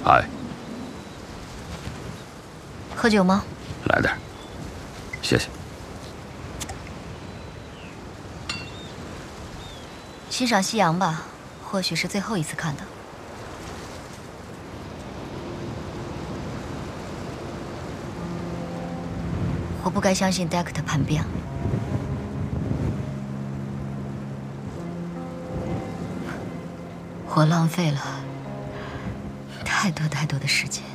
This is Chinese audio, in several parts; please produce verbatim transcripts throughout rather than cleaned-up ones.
嗨， 喝酒吗？ 来点，谢谢。 欣赏夕阳吧，或许是最后一次看的。我不该相信 Deck 的叛变。我浪费了太多太多的时间。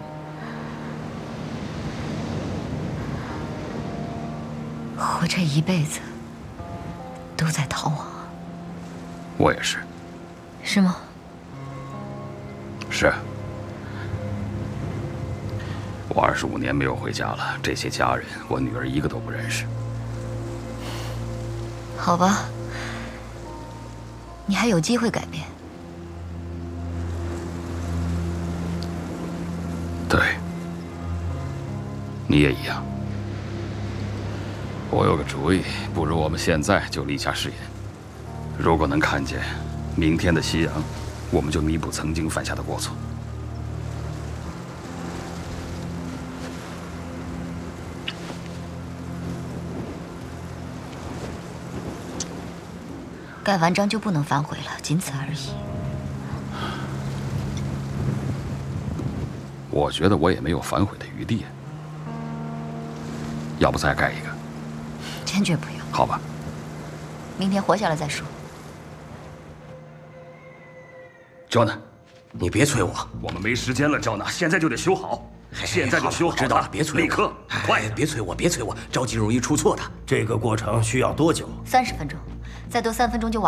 我这一辈子都在逃亡。 我也是。 是吗？ 是。我二十五年没有回家了，这些家人，我女儿一个都不认识。 好吧，你还有机会改变。 对，你也一样。我有个主意，不如我们现在就立下誓言，如果能看见明天的夕阳，我们就弥补曾经犯下的过错。 盖完章就不能反悔了，仅此而已。 我觉得我也没有反悔的余地。要不再盖一个？ 坚决不要。 好吧。 明天活下来再说。 Jonah， 你别催我， 我们没时间了，Jonah，现在就得修好，现在就修好。 知道了，别催我， 立刻，快， 别催我，别催我，着急容易出错的。 这个过程需要多久？ 三十分钟，再多三分钟就完。